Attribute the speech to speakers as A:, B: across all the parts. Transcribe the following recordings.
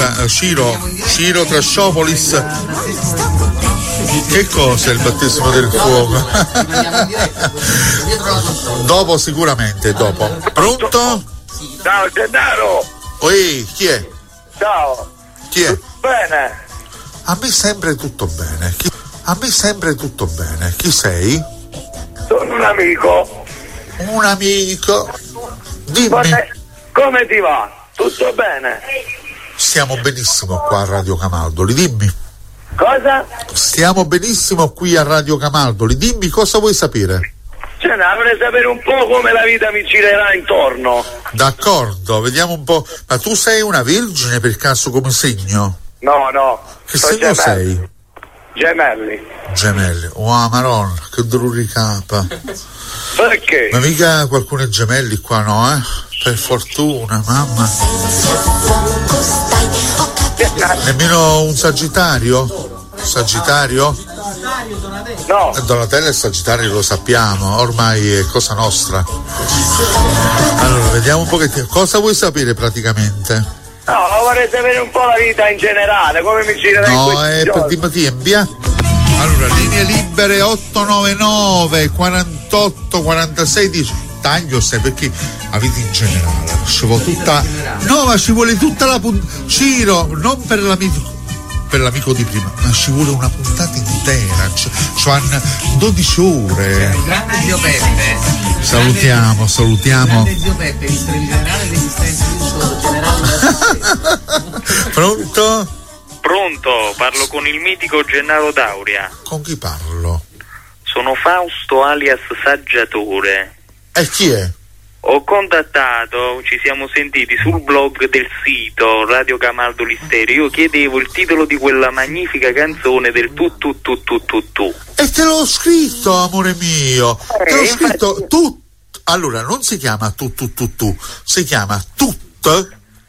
A: Allora, Ciro Trasciopolis. Che cosa è il battesimo del fuoco? Dopo, sicuramente, dopo. Pronto?
B: Ciao Gennaro!
A: Oi, chi è?
B: Ciao!
A: Chi è?
B: Bene!
A: A me sempre tutto bene. A me sempre tutto bene. Chi sei?
B: Sono un amico.
A: Un amico. Dimmi.
B: Come ti va? Tutto bene?
A: Stiamo benissimo qua a Radio Camaldoli, dimmi.
B: Cosa?
A: Stiamo benissimo qui a Radio Camaldoli, dimmi cosa vuoi sapere.
B: Vorrei sapere un po' come la vita mi girerà intorno.
A: D'accordo, vediamo un po'. Ma tu sei una vergine per caso come segno?
B: No.
A: Che segno sei?
B: Gemelli.
A: Oh, Maronna, che dolore di capa.
B: Perché?
A: Ma mica qualcuno è gemelli qua, no, Per fortuna, mamma. Nemmeno un Sagittario? Sagittario?
B: No.
A: Donatello e Sagittario lo sappiamo, ormai è cosa nostra. Allora, vediamo un pochettino. Cosa vuoi sapere praticamente?
B: No, vorrei sapere un po' la vita in generale, come mi girerà in questi giorni.
A: Per via. Allora, linee libere 899 48 46 10. Taglio sai perché la vita in generale ci vuole tutta. No, ma ci vuole tutta la Ciro, non per l'amico di prima, ma ci vuole una puntata intera, cioè 12 ore.
C: Grande zio Peppe.
A: Salutiamo.
C: Grande zio Peppe, visto in generale l'esistenza di un solo generale.
A: Pronto?
D: Pronto, parlo con il mitico Gennaro Dauria.
A: Con chi parlo?
D: Sono Fausto alias Saggiatore.
A: E chi è?
D: Ho contattato, ci siamo sentiti sul blog del sito Radio Camaldoli Stereo. Io chiedevo il titolo di quella magnifica canzone del tu.
A: E te l'ho scritto, amore mio. Te l'ho scritto tu. Allora, non si chiama tu. Si chiama tut.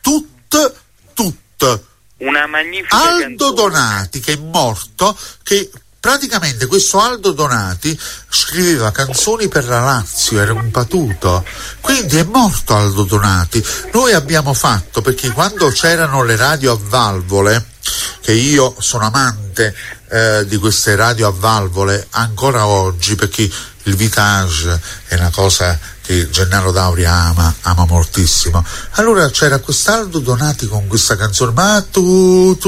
D: Una magnifica
A: Aldo
D: canzone.
A: Donati, che è morto, che praticamente questo Aldo Donati scriveva canzoni per la Lazio, era un patuto, quindi è morto Aldo Donati. Noi abbiamo fatto, perché quando c'erano le radio a valvole, che io sono amante di queste radio a valvole ancora oggi, perché il Vitage è una cosa che Gennaro Dauria ama moltissimo. Allora c'era quest'Aldo Donati con questa canzone, ma tu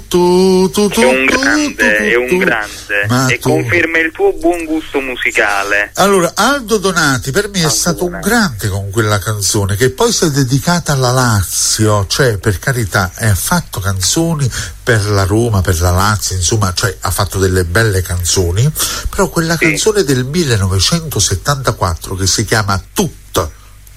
D: è un grande e conferma il tuo buon gusto musicale.
A: Allora Aldo Donati per me è stato un grande con quella canzone, che poi si è dedicata alla Lazio, cioè per carità ha fatto canzoni per la Roma, per la Lazio, insomma, cioè ha fatto delle belle canzoni, però quella canzone del 1974 che si chiama Tutto,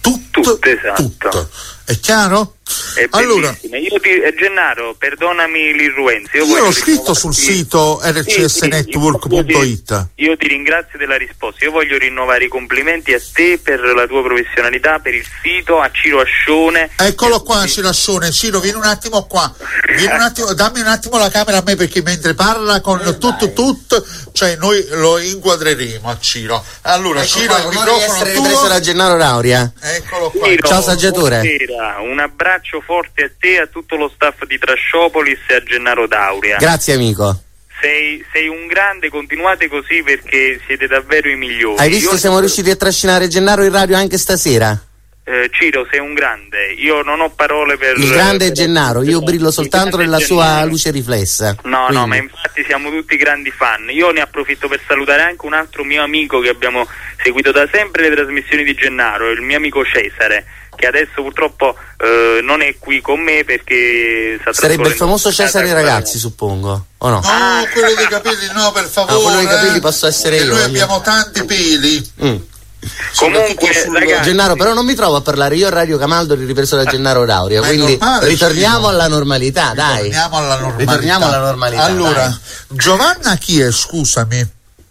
D: esatto.
A: È chiaro?
D: È
A: allora,
D: Gennaro, perdonami l'irruenza.
A: Io l'ho scritto sul sito rcsnetwork.it.
D: Io ti ringrazio della risposta. Io voglio rinnovare i complimenti a te per la tua professionalità, per il sito, a Ciro Ascione.
A: Eccolo qua, Ciro Ascione. Ciro, vieni un attimo qua. Dammi un attimo la camera a me, perché mentre parla con tutto, cioè noi lo inquadreremo a Ciro. Allora, ecco Ciro, il microfono è
E: ripreso da Gennaro Dauria.
A: Eccolo qua.
D: Ciro,
E: ciao Saggiatore.
D: Un abbraccio forte a te, a tutto lo staff di Trasciopolis e a Gennaro Dauria.
E: Grazie amico.
D: Sei un grande, continuate così perché siete davvero i migliori.
E: Hai visto, siamo riusciti a trascinare Gennaro in radio anche stasera.
D: Ciro, sei un grande, io non ho parole per...
E: Il grande Gennaro, io brillo soltanto nella sua luce riflessa.
D: No, ma infatti siamo tutti grandi fan. Io ne approfitto per salutare anche un altro mio amico che abbiamo seguito da sempre le trasmissioni di Gennaro, il mio amico Cesare, che adesso purtroppo non è qui con me perché
E: sarebbe il famoso Cesare Ragazzi, suppongo, o no?
A: No, quello dei capelli no, per favore.
E: Quello dei capelli posso essere io.
A: Noi abbiamo tanti peli.
D: Comunque, ragazzi,
E: Gennaro, però non mi trovo a parlare io a Radio Camaldoli ripreso da Gennaro Dauria, quindi ritorniamo alla normalità, dai. Ritorniamo alla normalità.
A: Allora,
E: dai.
A: Giovanna chi è, scusami?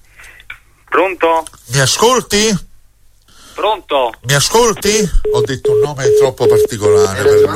D: Pronto?
A: Mi ascolti?
D: Pronto?
A: Mi ascolti? Ho detto un nome troppo particolare per lui.